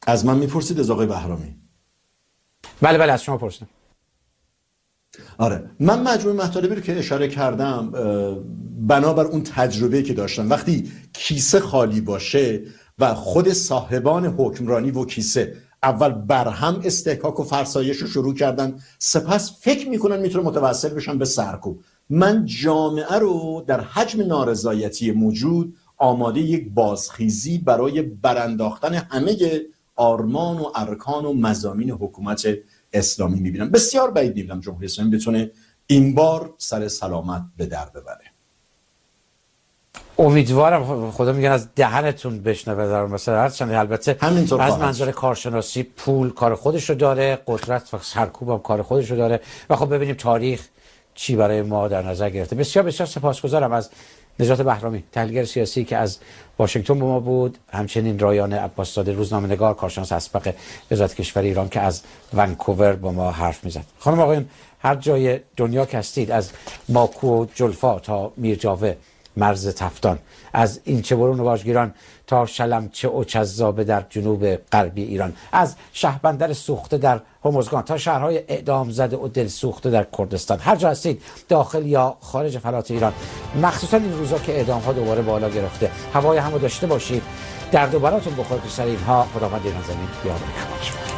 از من میپرسید از آقای بهرامی؟ بله از شما پرسیدم. آره، من مجموع مطالبی رو که اشاره کردم بنابر اون تجربه که داشتم، وقتی کیسه خالی باشه و خود صاحبان حکمرانی و کیسه اول برهم استحقاق و فرسایش رو شروع کردن، سپس فکر میکنن میتونه متوسل بشن به سرکوب. من جامعه رو در حجم نارضایتی موجود آماده یک بازخیزی برای برانداختن همه آرمان و ارکان و مضامین حکومت اسلامی میبینم. بسیار بعید میبینم جمهوری اسلامی بتونه این بار سر سلامت به در ببره. امیدوارم. خدا میگن از دهنتون بشنوه در مثلا هرچند البته از منظر کارشناسی پول کار خودش رو داره، قدرت و سرکوب هم کار خودش رو داره و خب ببینیم تاریخ چی برای ما در نظر گرفته. بسیار سپاسگزارم از نجات بهرامی، تحلیلگر سیاسی که از واشنگتن با ما بود، همچنین رایان عباسزاده، روزنامه‌نگار، کارشناس اسبق وزارت کشور ایران که از ونکوور با ما حرف میزد. خانم آقایان، هر جای دنیا که هستید، از ماکو و جلفا تا میرجاوه مرز تفتان، از اینچه برون و واژگیران تا شلمچه و چذابه در جنوب غربی ایران، از شهربندر سوخته در هرمزگان تا شهرهای اعدام زده و دل سوخته در کردستان، هر جا هستید داخل یا خارج فلات ایران، مخصوصا این روزا که اعدام ها دوباره بالا گرفته، هوای همو داشته باشید، درد و براتون بخوره تو سر اینها. خداوند ایران زمین بیامرزه.